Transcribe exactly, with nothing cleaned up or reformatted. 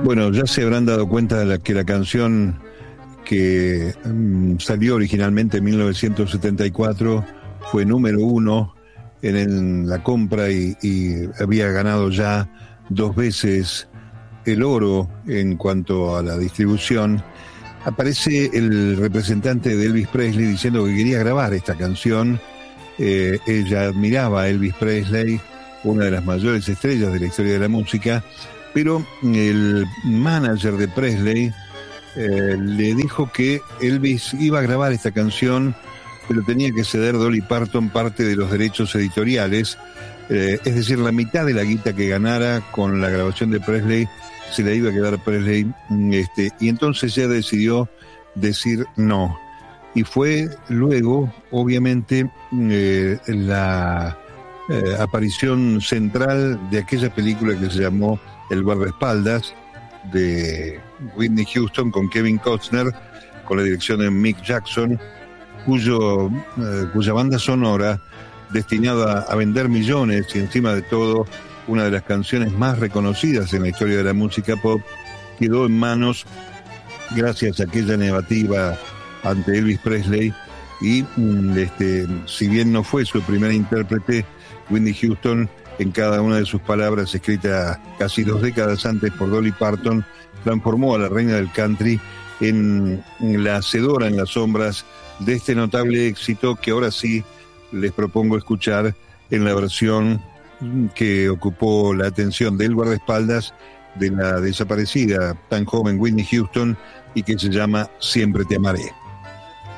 Bueno, ya se habrán dado cuenta de la, que la canción que um, salió originalmente en mil novecientos setenta y cuatro fue número uno en, el, la compra y, y había ganado ya dos veces el oro en cuanto a la distribución. Aparece el representante de Elvis Presley diciendo que quería grabar esta canción. Eh, ella admiraba a Elvis Presley, una de las mayores estrellas de la historia de la música, pero el manager de Presley eh, le dijo que Elvis iba a grabar esta canción, pero tenía que ceder Dolly Parton parte de los derechos editoriales, eh, es decir, la mitad de la guita que ganara con la grabación de Presley se la iba a quedar Presley, este, y entonces ella decidió decir no. Y fue luego, obviamente, eh, la eh, aparición central de aquella película que se llamó El guardaespaldas, de Whitney Houston con Kevin Costner, con la dirección de Mick Jackson, cuyo, eh, cuya banda sonora, destinada a vender millones y encima de todo una de las canciones más reconocidas en la historia de la música pop, quedó en manos, gracias a aquella negativa ante Elvis Presley, y este, si bien no fue su primera intérprete, Whitney Houston, en cada una de sus palabras, escrita casi dos décadas antes por Dolly Parton, transformó a la reina del country en, en la hacedora en las sombras de este notable éxito que ahora sí les propongo escuchar en la versión que ocupó la atención del guardaespaldas de la desaparecida tan joven Whitney Houston y que se llama Siempre te amaré.